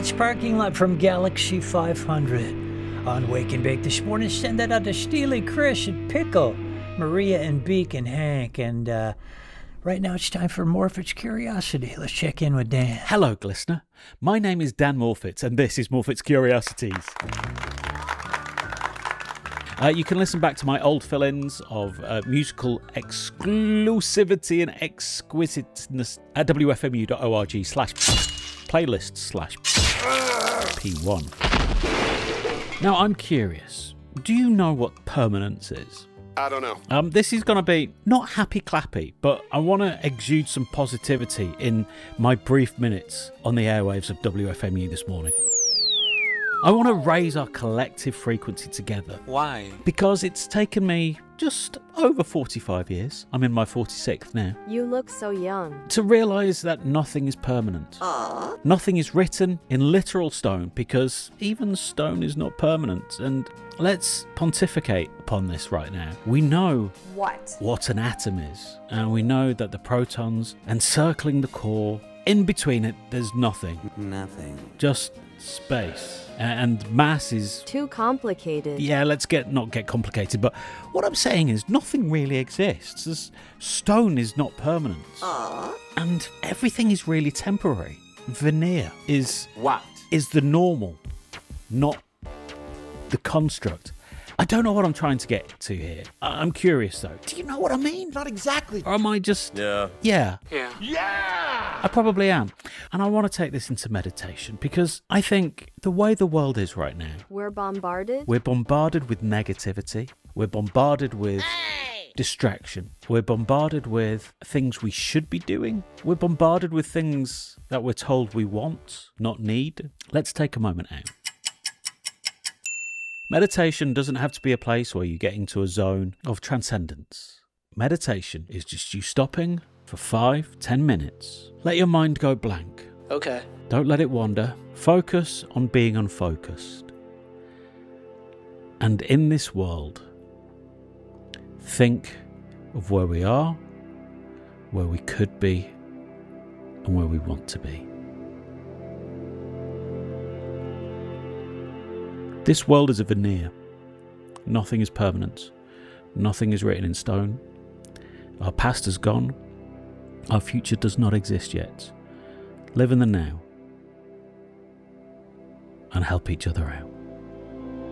Dutch parking lot from Galaxy 500. On Wake and Bake this morning, send that out to Steely, Chris, and Pickle, Maria, and Beak, and Hank. And right now it's time for Morfett's Curiosity. Let's check in with Dan. Hello, listener. My name is Dan Morfett, and this is Morfett's Curiosities. You can listen back to my old fill-ins of musical exclusivity and exquisiteness at wfmu.org/playlists/P1. Now, I'm curious. Do you know what permanence is? I don't know. This is going to be not happy-clappy, but I want to exude some positivity in my brief minutes on the airwaves of WFMU this morning. I want to raise our collective frequency together. Why? Because it's taken me just over 45 years, I'm in my 46th now, You look so young. to realise that nothing is permanent. Aww. Nothing is written in literal stone, because even stone is not permanent. And let's pontificate upon this right now. We know what an atom is, and we know that the protons encircling the core, in between it, there's nothing. Nothing. Just space. And mass is... Too complicated. Yeah, let's not get complicated, but what I'm saying is nothing really exists. Stone is not permanent. Aww. And everything is really temporary. Veneer is What? the normal, not the construct. I don't know what I'm trying to get to here. I'm curious though. Do you know what I mean? Not exactly. Or am I just... Yeah. Yeah. Yeah! I probably am. And I want to take this into meditation, because I think the way the world is right now, We're bombarded? we're bombarded with negativity. We're bombarded with distraction. We're bombarded with things we should be doing. We're bombarded with things that we're told we want, not need. Let's take a moment out. Meditation doesn't have to be a place where you get into a zone of transcendence. Meditation is just you stopping for 5-10 minutes. Let your mind go blank. Okay. Don't let it wander. Focus on being unfocused. And in this world, think of where we are, where we could be, and where we want to be. This world is a veneer. Nothing is permanent. Nothing is written in stone. Our past is gone. Our future does not exist yet. Live in the now and help each other out.